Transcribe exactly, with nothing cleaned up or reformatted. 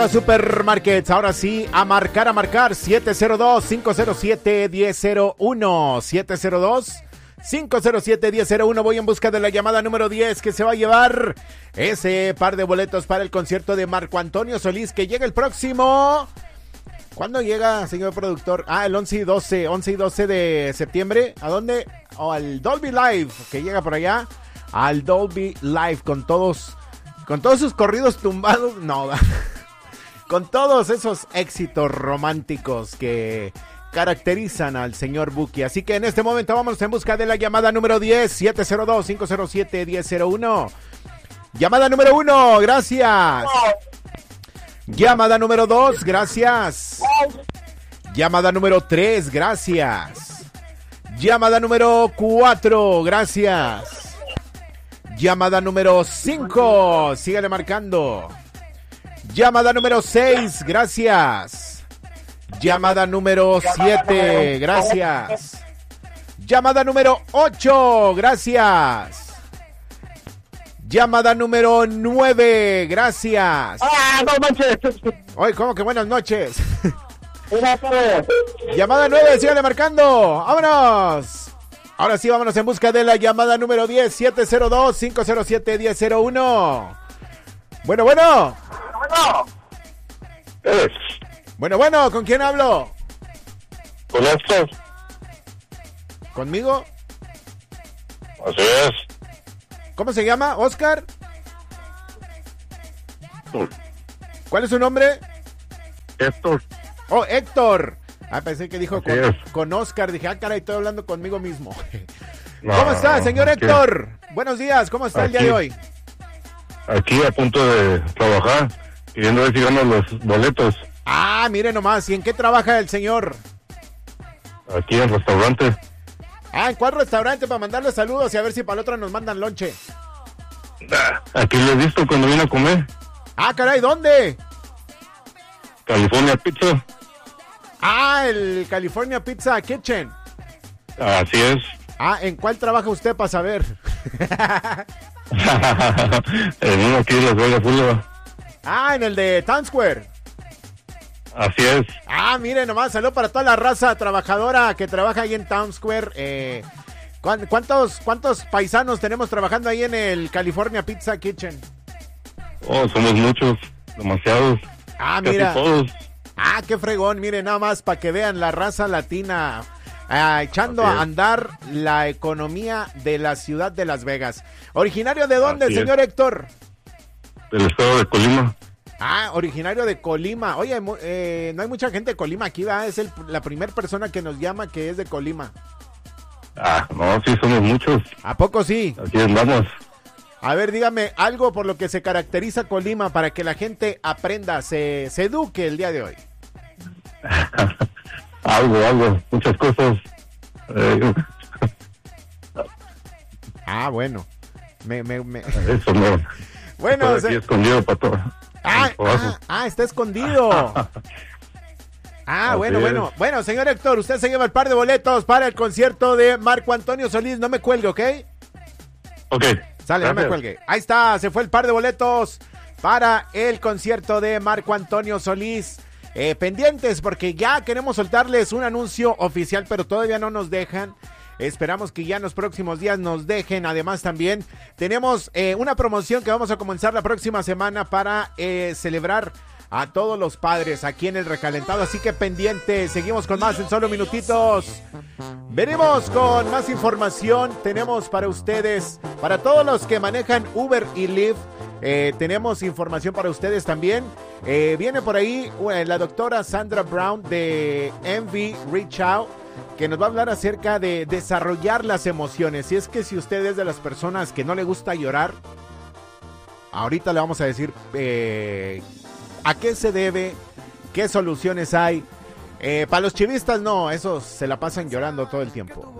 Supermarkets, ahora sí, a marcar, a marcar, siete cero dos, cinco cero siete, uno cero cero uno, siete cero dos, cinco cero siete, uno cero cero uno. Voy en busca de la llamada número diez que se va a llevar ese par de boletos para el concierto de Marco Antonio Solís, que llega el próximo... ¿Cuándo llega, señor productor? Ah, el once y doce, once y doce de septiembre. ¿A dónde? Oh, al Dolby Live, que llega por allá, al Dolby Live, con todos, con todos sus corridos tumbados, no, con todos esos éxitos románticos que caracterizan al señor Buki. Así que en este momento vamos en busca de la llamada número diez, siete cero dos, cinco cero siete, uno cero cero uno. Llamada número uno, gracias. Llamada número dos, gracias. Llamada número tres, gracias. Llamada número cuatro, gracias. Llamada número cinco, sígale marcando. Llamada número seis, gracias. Llamada número siete, gracias. Llamada número ocho, gracias. Llamada número nueve, gracias. Ah, no manches. Oye, ¿cómo que buenas noches? Llamada nueve, síganle marcando. ¡Vámonos! Ahora sí, vámonos en busca de la llamada número diez, siete cero dos, cinco cero siete, uno cero cero uno. Bueno, bueno. Bueno. Es. Bueno, bueno, ¿con quién hablo? Con Héctor. ¿Conmigo? Así es. ¿Cómo se llama? ¿Oscar? Héctor. ¿Cuál es su nombre? Héctor. Oh, Héctor. Ah, pensé que dijo con, es. con Oscar. Dije, ah, caray, estoy hablando conmigo mismo. No, ¿Cómo está, señor aquí, Héctor? Buenos días, ¿cómo está aquí, el día de hoy? Aquí a punto de trabajar, queriendo ver si gano los boletos. Ah, mire nomás, ¿y en qué trabaja el señor? Aquí en el restaurante. Ah, ¿en cuál restaurante? Para mandarle saludos y a ver si para el otro nos mandan lonche. Aquí lo he visto cuando vine a comer. Ah, caray, ¿dónde? California Pizza. Ah, el California Pizza Kitchen. Así es. Ah, ¿en cuál trabaja usted para saber? En uno aquí de Las Vegas, Boulevard. Ah, en el de Times Square. Así es. Ah, mire nomás, saludo para toda la raza trabajadora que trabaja ahí en Times Square. Eh, ¿cuántos, ¿Cuántos paisanos tenemos trabajando ahí en el California Pizza Kitchen? Oh, somos muchos, demasiados. Ah, Casi mira. todos. Ah, qué fregón, mire nada más para que vean la raza latina ah, echando a andar la economía de la ciudad de Las Vegas. ¿Originario de dónde, Así señor es. Héctor? Del estado de Colima. Ah, originario de Colima. Oye, eh, no hay mucha gente de Colima aquí, ¿verdad? Es el, la primera persona que nos llama que es de Colima. Ah, no, sí, somos muchos. ¿A poco sí? Aquí andamos. A ver, dígame algo por lo que se caracteriza Colima para que la gente aprenda, se, se eduque el día de hoy. algo, algo, muchas cosas. Eh, ah, bueno. Me, me, me... Eso no. Bueno, Estoy aquí se... escondido para todo. Ah, ah, ah, está escondido. Ah, bueno, Así bueno. es. Bueno, señor Héctor, usted se lleva el par de boletos para el concierto de Marco Antonio Solís. No me cuelgue, ¿ok? Ok. Sale, no me cuelgue. Ahí está, se fue el par de boletos para el concierto de Marco Antonio Solís. Eh, pendientes porque ya queremos soltarles un anuncio oficial, pero todavía no nos dejan. Esperamos que ya en los próximos días nos dejen. Además también tenemos eh, una promoción que vamos a comenzar la próxima semana para eh, celebrar a todos los padres aquí en el recalentado. Así que pendientes, seguimos con más en solo minutitos. Venimos con más información. Tenemos para ustedes, para todos los que manejan Uber y Lyft, eh, tenemos información para ustedes también. Eh, viene por ahí uh, la doctora Sandra Brown de M V Reach Out, que nos va a hablar acerca de desarrollar las emociones. Y es que si usted es de las personas que no le gusta llorar, ahorita le vamos a decir eh, a qué se debe, qué soluciones hay. Eh, para los chivistas no, esos se la pasan llorando todo el tiempo.